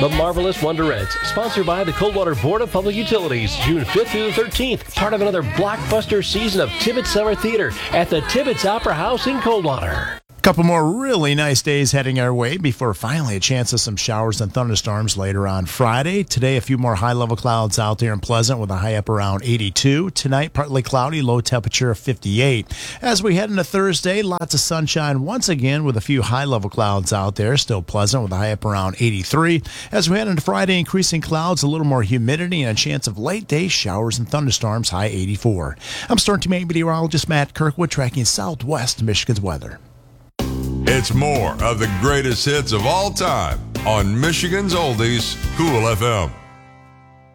The Marvelous Wonderettes, sponsored by the Coldwater Board of Public Utilities, June 5th through the 13th, part of another blockbuster season of Tibbetts Summer Theater at the Tibbetts Opera House in Coldwater. Couple more really nice days heading our way before finally a chance of some showers and thunderstorms later on Friday. Today, a few more high-level clouds out there in Pleasant with a high up around 82. Tonight, partly cloudy, low temperature of 58. As we head into Thursday, lots of sunshine once again with a few high-level clouds out there. Still pleasant with a high up around 83. As we head into Friday, increasing clouds, a little more humidity, and a chance of late-day showers and thunderstorms, high 84. I'm Storm Team 8 meteorologist Matt Kirkwood tracking southwest Michigan's weather. It's more of the greatest hits of all time on Michigan's Oldies, Cool FM.